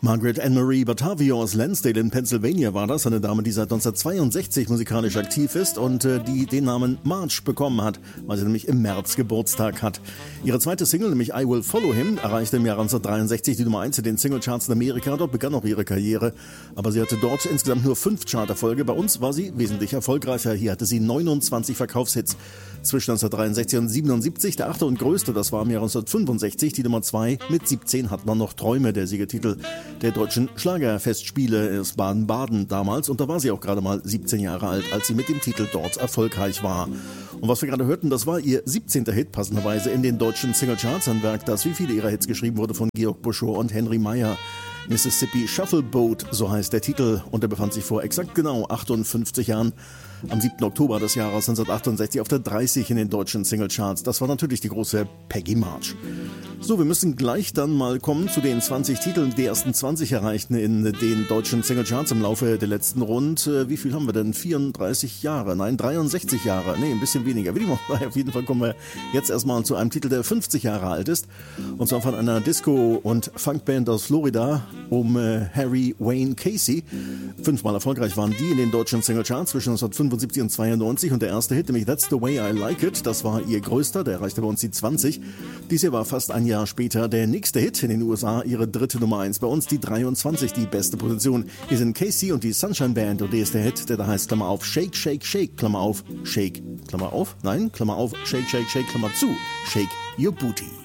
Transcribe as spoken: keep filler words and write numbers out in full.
Margaret Anne-Marie Batavio aus Lansdale in Pennsylvania war das, eine Dame, die seit neunzehnhundertzweiundsechzig musikalisch aktiv ist und äh, die den Namen Marge bekommen hat, weil sie nämlich im März Geburtstag hat. Ihre zweite Single, nämlich I Will Follow Him, erreichte im Jahr neunzehnhundertdreiundsechzig die Nummer eins in den Singlecharts in Amerika. Dort begann auch ihre Karriere, aber sie hatte dort insgesamt nur fünf Charterfolge. Bei uns war sie wesentlich erfolgreicher. Hier hatte sie neunundzwanzig Verkaufshits zwischen neunzehnhundertdreiundsechzig und siebenundsiebzig. Der achte und größte, das war im Jahr neunzehnhundertfünfundsechzig, die Nummer zwei. Mit siebzehn hat man noch Träume, der Siegertitel der deutschen Schlagerfestspiele aus Baden-Baden damals. Und da war sie auch gerade mal siebzehn Jahre alt, als sie mit dem Titel dort erfolgreich war. Und was wir gerade hörten, das war ihr siebzehnter Hit, passenderweise in den deutschen Singlecharts. Ein Werk, das wie viele ihrer Hits geschrieben wurde von Georg Buschor und Henry Meyer. Mississippi Shuffle Boat, so heißt der Titel, und er befand sich vor exakt genau achtundfünfzig Jahren am siebten Oktober des Jahres neunzehnhundertachtundsechzig auf der dreißig in den deutschen Singlecharts. Das war natürlich die große Peggy March. So, wir müssen gleich dann mal kommen zu den zwanzig Titeln, die ersten zwanzig erreichten in den deutschen Singlecharts im Laufe der letzten rund, äh, wie viel haben wir denn? vierunddreißig Jahre? Nein, dreiundsechzig Jahre. Nee, ein bisschen weniger. Wie dem auch sei, auf jeden Fall kommen wir jetzt erstmal zu einem Titel, der fünfzig Jahre alt ist. Und zwar von einer Disco- und Funkband aus Florida um äh, Harry Wayne Casey. Fünfmal erfolgreich waren die in den deutschen Singlecharts zwischen neunzehnhundertfünfundsiebzig und zweiundneunzig. Und der erste Hit, nämlich That's the Way I Like It, das war ihr größter, der erreichte bei uns die zwanzig. Dies hier war fast ein Jahr später der nächste Hit in den U S A, ihre dritte Nummer eins. Bei uns die dreiundzwanzig, die beste Position. Hier sind Casey und die Sunshine Band und der ist der Hit, der da heißt, Klammer auf, Shake, Shake, Shake, Klammer auf, Shake, Klammer auf, nein, Klammer auf, Shake, Shake, Shake, Klammer zu, Shake Your Booty.